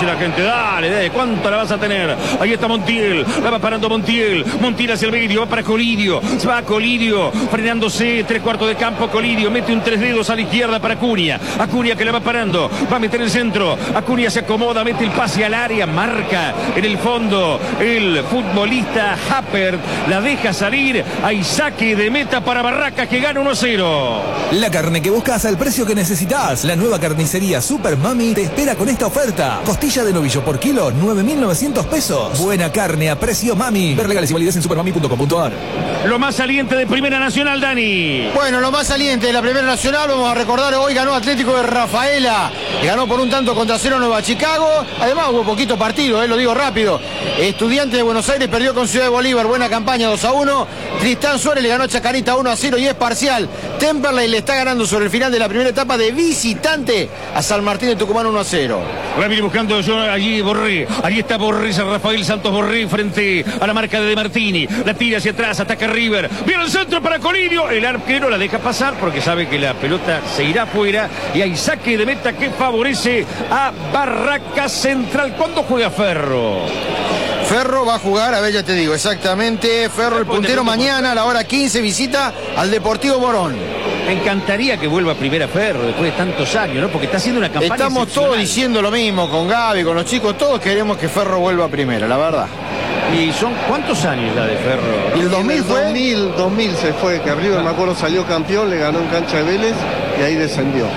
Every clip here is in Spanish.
dice la gente. Dale, ¿cuánto la vas a tener? Ahí está Montiel, la va parando Montiel hacia el medio, va para Colidio, se va a Colidio, frenándose, 3/4 de campo, Colidio, mete un 3 dedos a la izquierda para Acuña que la va parando, va a meter el centro, Acuña se acomoda, mete el pase al área, marca en el fondo, el futbolista Happert, la deja salir, hay saque de meta para Barracas que gana 1-0. La carne que buscas al precio que necesitas, la nueva carnicería Super Mami te espera con esta oferta, costilla de novillo por kilo, 9.900 pesos, buena carne a precio Mami, ver legales y validez en supermami.com.ar. Lo más saliente de Primera Nacional, Dani. Bueno, lo más saliente de la Primera Nacional, vamos a recordar, hoy ganó Atlético de Rafaela, que ganó por 1-0 Nueva Chicago. Además hubo poquito partido, lo digo rápido. Estudiantes de Buenos Aires perdió con Ciudad de Bolívar, buena campaña, 2-1. Tristán Suárez le ganó a Chacarita 1-0 y es parcial. Temperley le está ganando sobre el final de la primera etapa de visitante a San Martín de Tucumán 1-0. Ahora viene buscando yo allí Borré. Allí está Borré, San Rafael Santos Borré frente a la marca de Martini. La tira hacia atrás, ataca River. Viene el centro para Colidio. El arquero la deja pasar porque sabe que la pelota se irá afuera. Y hay saque de meta que favorece a Barracas Central. ¿Cuándo juega Ferro? Ferro va a jugar, a ver, ya te digo, exactamente. Ferro, el puntero, mañana a la hora 15 visita al Deportivo Morón. Me encantaría que vuelva a Primera Ferro después de tantos años, ¿no? Porque está haciendo una campaña Estamos todos diciendo lo mismo con Gaby, con los chicos, todos queremos que Ferro vuelva a Primera, la verdad. ¿Y son cuántos años la de Ferro? ¿Y el 2000 fue? 2000 se fue, que River, me acuerdo, salió campeón, le ganó en cancha de Vélez y ahí descendió.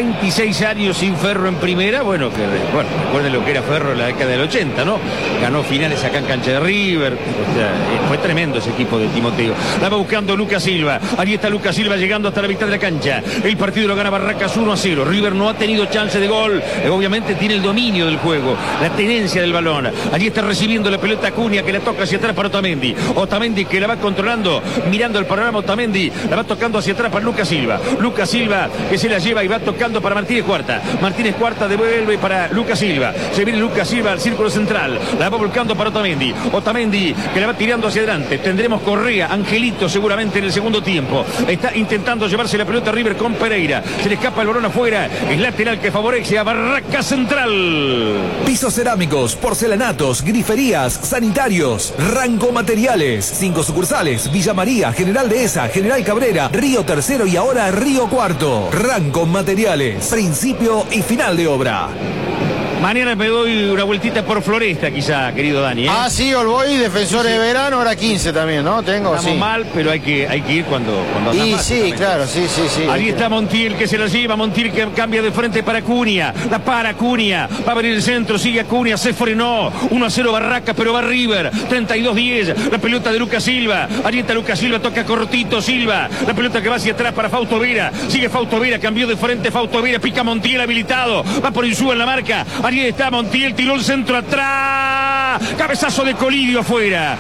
26 años sin Ferro en Primera, bueno, recuerden lo que era Ferro en la década del 80, ¿no? Ganó finales acá en cancha de River, o sea, fue tremendo ese equipo de Timoteo. La va buscando Lucas Silva, ahí está Lucas Silva llegando hasta la mitad de la cancha. El partido lo gana Barracas 1-0, River no ha tenido chance de gol, obviamente tiene el dominio del juego, la tenencia del balón. Allí está recibiendo la pelota Acuña, que la toca hacia atrás para Otamendi que la va controlando, mirando el panorama. Otamendi la va tocando hacia atrás para Lucas Silva que se la lleva y va tocando para Martínez Cuarta devuelve para Lucas Silva, se viene Lucas Silva al círculo central, la va volcando para Otamendi que la va tirando hacia adelante. Tendremos Correa, Angelito seguramente en el segundo tiempo, está intentando llevarse la pelota River con Pereira, se le escapa el balón afuera, es lateral que favorece a Barracas Central. Pisos cerámicos, porcelanatos, griferías, sanitarios, Ranco Materiales, 5 sucursales, Villa María, General Dehesa, General Cabrera, Río Tercero y ahora Río Cuarto. Ranco Materiales, principio y final de obra. Mañana me doy una vueltita por Floresta, quizá, querido Dani, ¿eh? Sí, Olboy, Defensores de Verano, hora 15 también, ¿no? Estamos mal, pero hay que ir cuando y sí, claro, sí. Ahí está Montiel que se la lleva, Montiel que cambia de frente para Acuña, la para Acuña, va a venir el centro, sigue Acuña, se frenó, 1-0 Barracas, pero va River, 32-10, la pelota de Lucas Silva, ahí está Lucas Silva, toca cortito Silva, la pelota que va hacia atrás para Fausto Vera, sigue Fausto Vera, cambió de frente Fausto Vera, pica Montiel habilitado, va por Insúa en la marca, ahí está Montiel, tiró el centro atrás, cabezazo de Colidio afuera,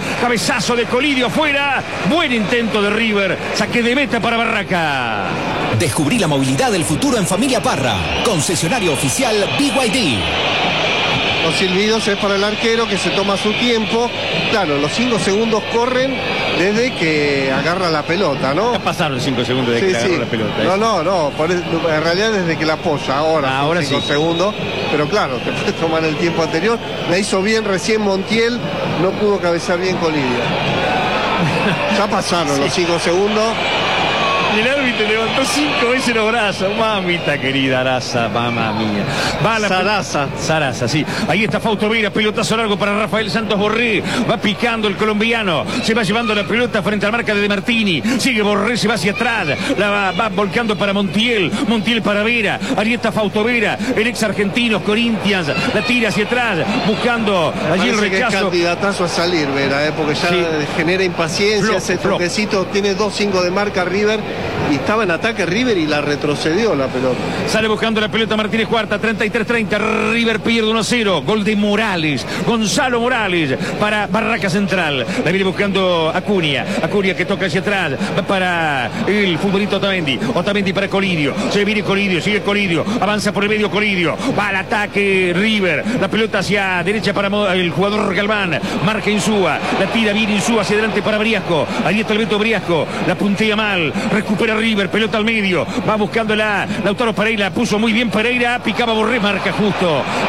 buen intento de River, saque de meta para Barraca. Descubrí la movilidad del futuro en Familia Parra, concesionario oficial BYD. Los silbidos es para el arquero que se toma su tiempo. Claro, los 5 segundos corren desde que agarra la pelota, ¿no? Ya pasaron 5 segundos de que agarra la pelota. No, en realidad desde que la apoya, ahora 5 segundos. Pero claro, te puedes tomar el tiempo anterior. La hizo bien recién Montiel, no pudo cabecear bien Colidio. Ya pasaron los 5 segundos. Y el árbitro levantó 5 veces los brazos. Mamita querida, Arasa, mamá mía. Sarasa, sí. Ahí está Fausto Vera, pelotazo largo para Rafael Santos Borré. Va picando el colombiano. Se va llevando la pelota frente a la marca de Martini. Sigue Borré, se va hacia atrás. La va volcando para Montiel. Montiel para Vera. Ahí está Fausto Vera, el ex argentino, Corinthians. La tira hacia atrás, buscando allí el rechazo. Que es candidatazo a salir, Vera, porque ya genera impaciencia. Ese toquecito, tiene 2-5 de marca River. Y estaba en ataque River y la retrocedió la pelota. Sale buscando la pelota Martínez Cuarta, 33-30, River pierde 1-0, gol de Morales, Gonzalo Morales para Barracas Central. La viene buscando Acuña que toca hacia atrás, va para el futbolito Otamendi para Colidio, se viene Colidio, sigue Colidio, avanza por el medio Colidio, va al ataque River, la pelota hacia derecha para el jugador Galván, marca Insúa, la tira bien Insúa hacia adelante para Briasco, ahí está el Beto Briasco, la puntea mal, recupera River, pelota al medio, va buscando Lautaro Pereira, puso muy bien Pereira, picaba Borré, marca justo